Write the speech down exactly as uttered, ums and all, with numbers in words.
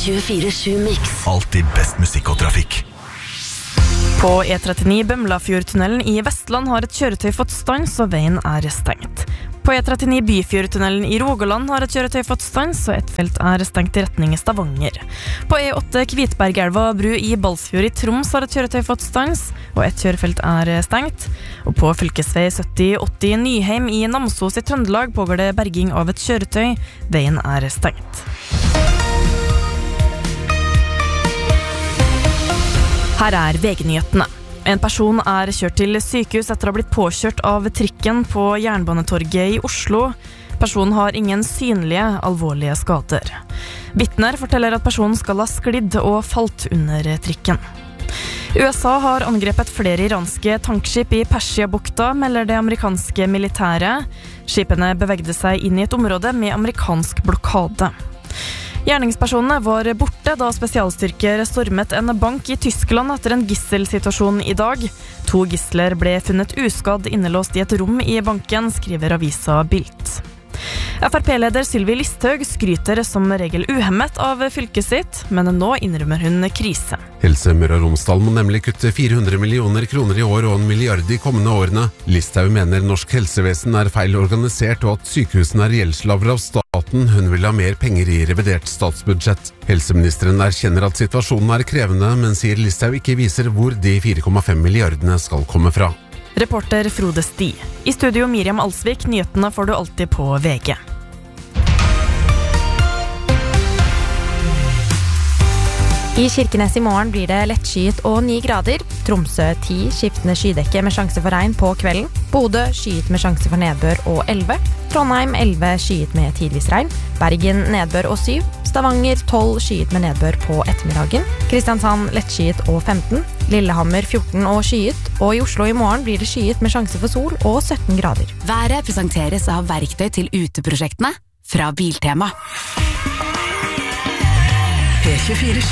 tjuefire sju Mix. Alltid best musikk og trafikk. På E trettini Bømlafjordtunnelen i Vestland har et kjøretøy fått stans, og veien er stengt. På E trettini Byfjordtunnelen i Rogaland har et kjøretøy fått stans, og et felt er stengt i retning Stavanger. På E åtte Kvitbergelva bru i Balsfjord i Troms har et kjøretøy fått stans, og et kjørefelt er stengt. Og på fylkesvei sytti åtti Nyheim i Namsos i Trøndelag pågår det berging av et kjøretøy. Veien er stengt. Her er V G-nyhetene. En person er kjørt til sykehus etter å ha blitt påkjørt av trikken på Jernbanetorget i Oslo. Personen har ingen synlige, alvorlige skader. Vitner forteller at personen skal ha sklidd og falt under trikken. U S A har angrepet flere iranske tankskip i Persiabukta, melder det amerikanske militæret. Skipene bevegde seg inn i et område med amerikansk blokade. Gjerningspersonene var borte da spesialstyrker stormet en bank i Tyskland etter en gisselsituasjon i dag. To gisler ble funnet uskadd innelåst i et rom i banken, skriver avisa Bild. F R P-leder Sylvi Listhaug skryter som regel uhemmet av fylket sitt, men nå innrømmer hun krise. Helse Møre og Romsdal må nemlig kutte fire hundre millioner kroner i år og en milliard de kommende årene. Listhaug mener norsk helsevesen er feil organisert og at sykehusene er gjeldslavere av staten. Hun vil ha mer penger i revidert statsbudsjett. Helseministeren erkjenner at situasjonen er krevende, men sier Listhaug ikke viser hvor de fire komma fem milliardene skal komme fra. Reporter Frode Sti. I studio Miriam Alsvik, nyhetene får du alltid på V G. I Kirkenes i morgen blir det lettskyet og ni grader. Tromsø ti, skiftende skydekke med sjanse for regn på kvelden. Bodø skyet med sjanse for nedbør og elleve. Trondheim elleve, skyet med tidvis regn. Bergen nedbør og syv. Stavanger tolv, skyet med nedbør på ettermiddagen. Kristiansand lettskyet og femten. Lillehammer fjorten og skyet. Og i Oslo i morgen blir det skyet med sjanse for sol og sytten grader. Været presenteres av verktøy til uteprosjektene fra Biltema. P tjuefire